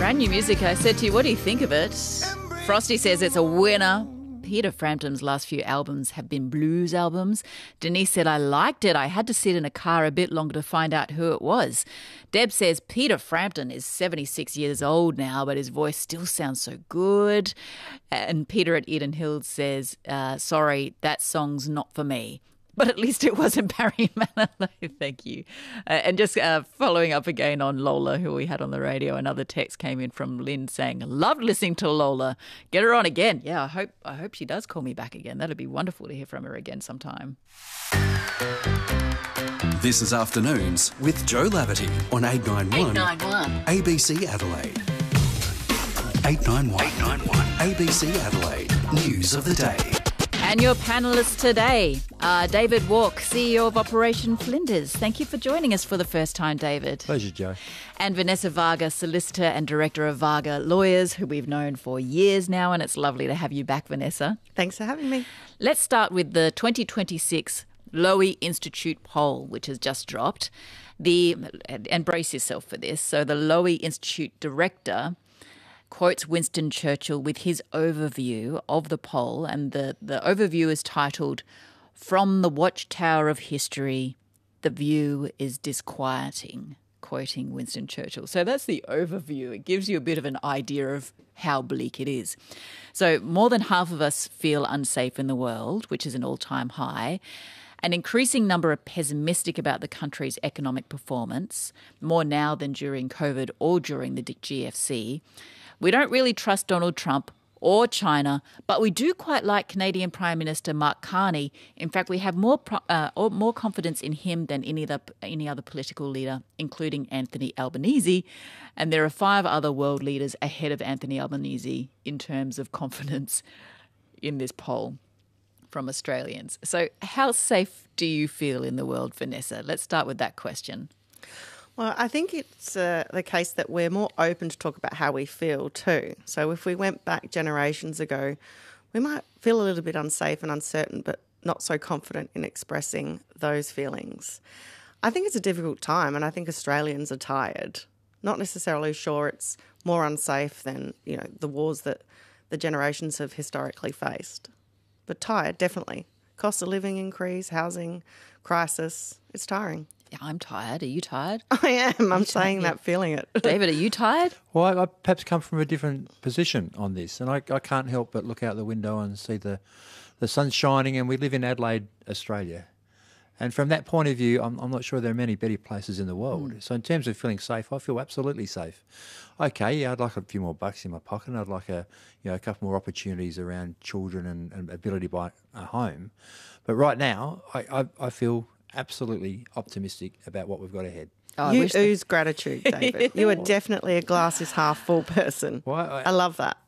brand new music. I said to you, what do you think of it? Frosty says it's a winner. Peter Frampton's last few albums have been blues albums. Denise said, I liked it. I had to sit in a car a bit longer to find out who it was. Deb says, Peter Frampton is 76 years old now, but his voice still sounds so good. And Peter at Eden Hills says, sorry, that song's not for me. But at least it wasn't Barry Manilow. Thank you. And just following up again on Lola, who we had on the radio, another text came in from Lynn saying, loved listening to Lola. Get her on again. Yeah, I hope she does call me back again. That'd be wonderful to hear from her again sometime. This is Afternoons with Joe Laverty on 891 ABC Adelaide. 891 ABC Adelaide. News of the day. And your panellists today are David Walk, CEO of Operation Flinders. Thank you for joining us for the first time, David. Pleasure, Joe. And Vanessa Varga, solicitor and director of Varga Lawyers, who we've known for years now, and it's lovely to have you back, Vanessa. Thanks for having me. Let's start with the 2026 Lowy Institute poll, which has just dropped. And brace yourself for this. So the Lowy Institute director quotes Winston Churchill with his overview of the poll, and the overview is titled, From the Watchtower of History, the View is Disquieting, quoting Winston Churchill. So that's the overview. It gives you a bit of an idea of how bleak it is. So more than half of us feel unsafe in the world, which is an all-time high. An increasing number are pessimistic about the country's economic performance, more now than during COVID or during the GFC. We don't really trust Donald Trump or China, but we do quite like Canadian Prime Minister Mark Carney. In fact, we have more confidence in him than any other political leader, including Anthony Albanese. And there are 5 other world leaders ahead of Anthony Albanese in terms of confidence in this poll from Australians. So how safe do you feel in the world, Vanessa? Let's start with that question. Well, I think it's the case that we're more open to talk about how we feel too. So if we went back generations ago, we might feel a little bit unsafe and uncertain, but not so confident in expressing those feelings. I think it's a difficult time, and I think Australians are tired. Not necessarily sure it's more unsafe than, the wars that the generations have historically faced. But tired, definitely. Cost of living increase, housing crisis, it's tiring. Yeah, I'm tired. Are you tired? I am. I'm saying that, feeling it. David, are you tired? Well, I perhaps come from a different position on this, and I can't help but look out the window and see the sun shining, and we live in Adelaide, Australia. And from that point of view, I'm not sure there are many better places in the world. So in terms of feeling safe, I feel absolutely safe. Okay, yeah, I'd like a few more bucks in my pocket, and I'd like a couple more opportunities around children and ability to buy a home. But right now, I feel absolutely optimistic about what we've got ahead. Oh, you ooze gratitude, David. You are definitely a glass is half full person. Well, I love that.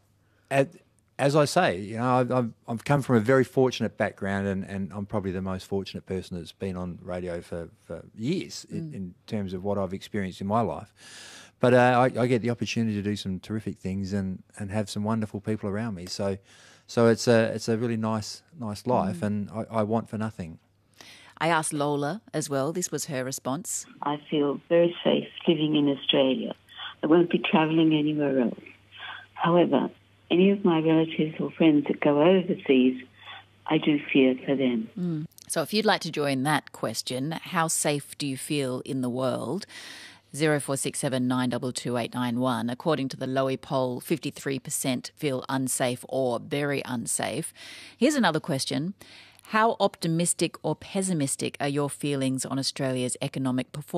As I say, I've come from a very fortunate background, and I'm probably the most fortunate person that's been on radio for years in terms of what I've experienced in my life. But I get the opportunity to do some terrific things and have some wonderful people around me. So it's a really nice life, and I want for nothing. I asked Lola as well. This was her response. I feel very safe living in Australia. I won't be travelling anywhere else. However, any of my relatives or friends that go overseas, I do fear for them. So if you'd like to join that question, how safe do you feel in the world? 0467 922 891. According to the Lowy poll, 53% feel unsafe or very unsafe. Here's another question. How optimistic or pessimistic are your feelings on Australia's economic performance?